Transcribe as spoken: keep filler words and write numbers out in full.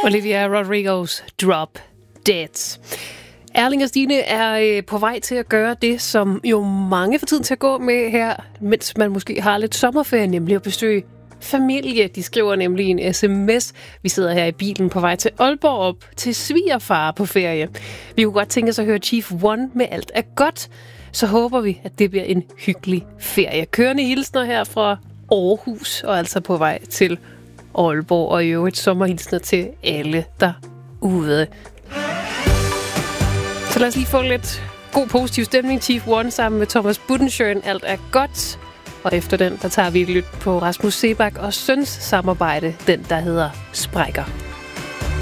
Olivia Rodrigo's Drop Dead. Erling og Stine er øh, på vej til at gøre det, som jo mange får tiden til at gå med her, mens man måske har lidt sommerferie, nemlig at besøge familie. De skriver nemlig en sms. Vi sidder her i bilen på vej til Aalborg op til svigerfar på ferie. Vi kunne godt tænke os at høre Chief One med Alt er godt. Så håber vi, at det bliver en hyggelig ferie. Kørende hilsner her fra Aarhus, og altså på vej til Aalborg, og i øvrigt sommerhilsner til alle derude. Så lad os lige få lidt god positiv stemning. Chief One sammen med Thomas Budensjøen. Alt er godt. Og efter den, der tager vi et lyt på Rasmus Sebak og Søns samarbejde, den der hedder Sprækker.